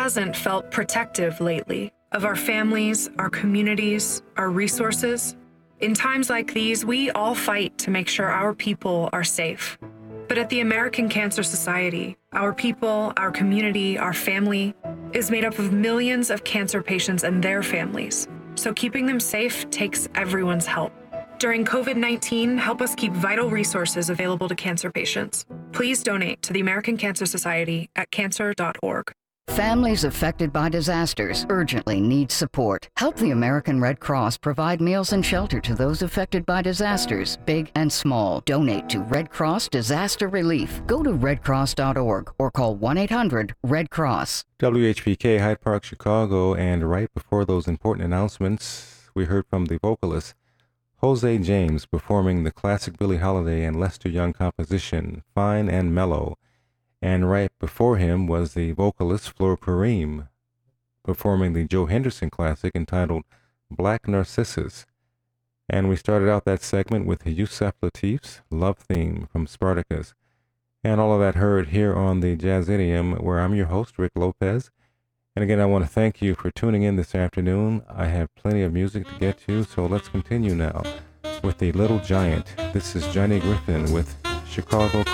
hasn't felt protective lately of our families, our communities, our resources? In times like these, we all fight to make sure our people are safe. But at the American Cancer Society, our people, our community, our family is made up of millions of cancer patients and their families. So keeping them safe takes everyone's help. During COVID-19, help us keep vital resources available to cancer patients. Please donate to the American Cancer Society at cancer.org. Families affected by disasters urgently need support. Help the American Red Cross provide meals and shelter to those affected by disasters, big and small. Donate to Red Cross Disaster Relief. Go to redcross.org or call 1-800-RED-CROSS. WHPK, Hyde Park, Chicago, and right before those important announcements, we heard from the vocalist Jose James performing the classic Billie Holiday and Lester Young composition, Fine and Mellow. And right before him was the vocalist Fleur Kareem performing the Joe Henderson classic entitled Black Narcissus. And we started out that segment with Yusef Lateef's Love Theme from Spartacus. And all of that heard here on the Jazz Idiom, where I'm your host, Rick Lopez. And again, I want to thank you for tuning in this afternoon. I have plenty of music to get to, so let's continue now with the Little Giant. This is Johnny Griffin with Chicago